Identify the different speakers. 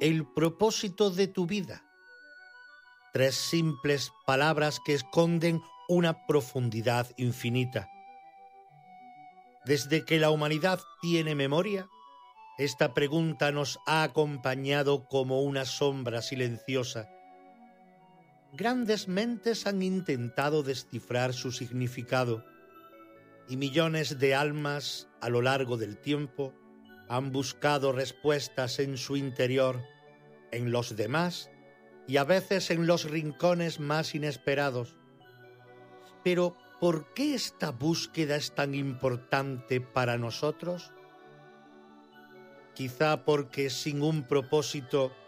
Speaker 1: el propósito de tu vida. 3 simples palabras que esconden una profundidad infinita. Desde que la humanidad tiene memoria, esta pregunta nos ha acompañado como una sombra silenciosa. Grandes mentes han intentado descifrar su significado y millones de almas a lo largo del tiempo han buscado respuestas en su interior, en los demás y a veces en los rincones más inesperados. Pero, ¿por qué esta búsqueda es tan importante para nosotros? Quizá porque sin un propósito